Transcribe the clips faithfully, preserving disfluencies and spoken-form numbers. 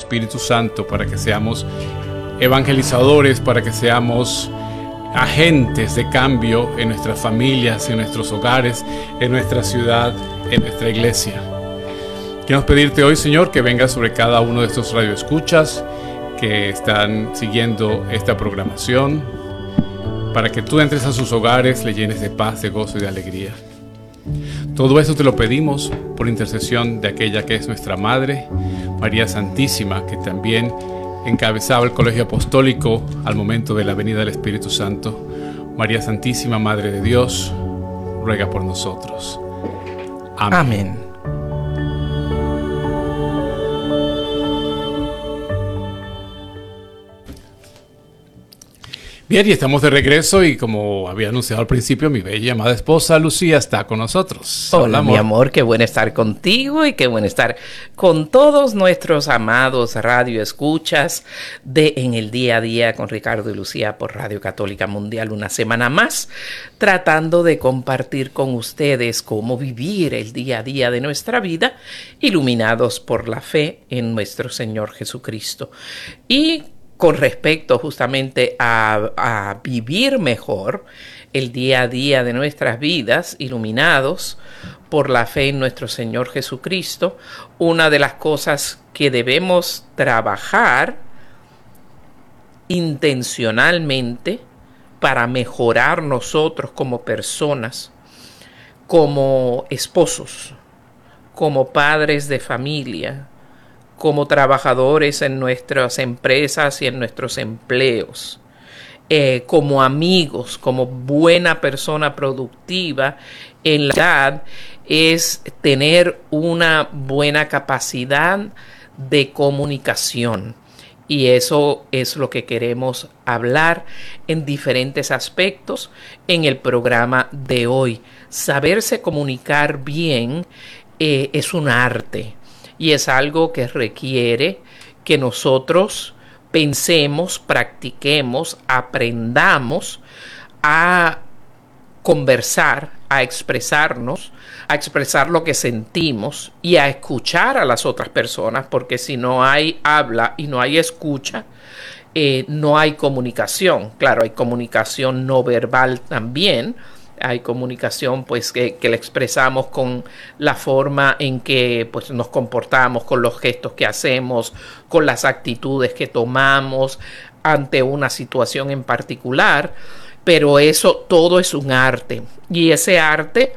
Espíritu Santo para que seamos evangelizadores, para que seamos agentes de cambio en nuestras familias, en nuestros hogares, en nuestra ciudad, en nuestra iglesia. Queremos pedirte hoy, Señor, que vengas sobre cada uno de estos radioescuchas que están siguiendo esta programación, para que tú entres a sus hogares, le llenes de paz, de gozo y de alegría. Todo esto te lo pedimos por intercesión de aquella que es nuestra Madre, María Santísima, que también encabezaba el colegio apostólico al momento de la venida del Espíritu Santo. María Santísima, Madre de Dios, ruega por nosotros. Amén. Amén. Bien, y estamos de regreso y como había anunciado al principio, mi bella y amada esposa Lucía está con nosotros. Hola, Hola mi amor, qué bueno estar contigo y qué bueno estar con todos nuestros amados radioescuchas de En el Día a Día con Ricardo y Lucía por Radio Católica Mundial. Una semana más tratando de compartir con ustedes cómo vivir el día a día de nuestra vida, iluminados por la fe en nuestro Señor Jesucristo. Y con respecto justamente a, a vivir mejor el día a día de nuestras vidas, iluminados por la fe en nuestro Señor Jesucristo, una de las cosas que debemos trabajar intencionalmente para mejorar nosotros como personas, como esposos, como padres de familia, como trabajadores en nuestras empresas y en nuestros empleos, eh, como amigos, como buena persona productiva en la edad, es tener una buena capacidad de comunicación. Y eso es lo que queremos hablar en diferentes aspectos en el programa de hoy. Saberse comunicar bien eh, es un arte. Y es algo que requiere que nosotros pensemos, practiquemos, aprendamos a conversar, a expresarnos, a expresar lo que sentimos y a escuchar a las otras personas, porque si no hay habla y no hay escucha, eh, no hay comunicación. Claro, hay comunicación no verbal también. Hay comunicación pues que, que la expresamos con la forma en que pues nos comportamos, con los gestos que hacemos, con las actitudes que tomamos ante una situación en particular, pero eso todo es un arte y ese arte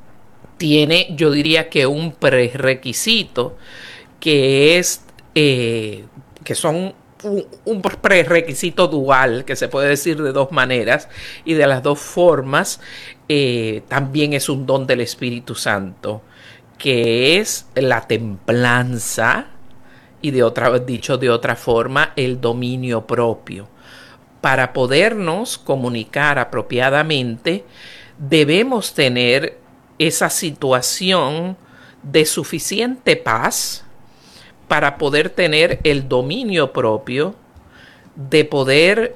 tiene, yo diría que un prerequisito que es eh, que son Un, un prerequisito dual, que se puede decir de dos maneras y de las dos formas. Eh, también es un don del Espíritu Santo, que es la templanza y de otra, dicho de otra forma, el dominio propio. Para podernos comunicar apropiadamente, debemos tener esa situación de suficiente paz para poder tener el dominio propio, de poder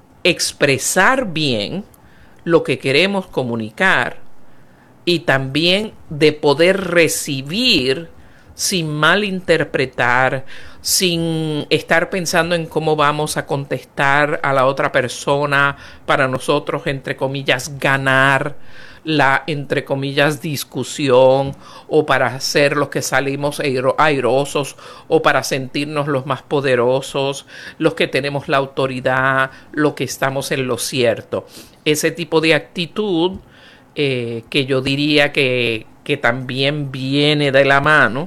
expresar bien lo que queremos comunicar y también de poder recibir sin malinterpretar, sin estar pensando en cómo vamos a contestar a la otra persona para nosotros, entre comillas, ganar la, entre comillas, discusión, o para hacer los que salimos airosos, o para sentirnos los más poderosos, los que tenemos la autoridad, los que estamos en lo cierto. Ese tipo de actitud eh, que yo diría que, que también viene de la mano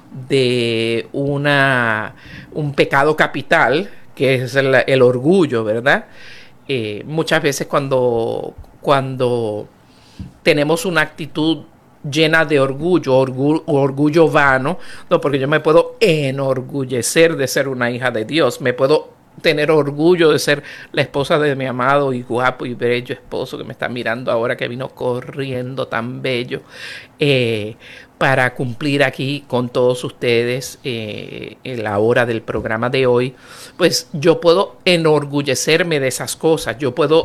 de una, un pecado capital, que es el, el orgullo, ¿verdad? Eh, muchas veces cuando, cuando tenemos una actitud llena de orgullo, orgullo, orgullo vano, no, porque yo me puedo enorgullecer de ser una hija de Dios, me puedo tener orgullo de ser la esposa de mi amado y guapo y bello esposo que me está mirando ahora, que vino corriendo tan bello eh, para cumplir aquí con todos ustedes eh, en la hora del programa de hoy. Pues yo puedo enorgullecerme de esas cosas, yo puedo